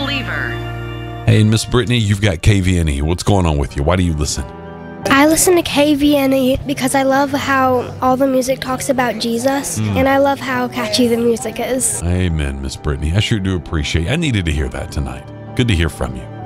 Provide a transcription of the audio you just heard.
believer. Hey, and Miss Brittany, you've got KVNE. What's going on with you? Why do you listen? I listen to KVNE because I love how all the music talks about Jesus, and I love how catchy the music is. Amen, Miss Brittany. I sure do appreciate it. I needed to hear that tonight. Good to hear from you.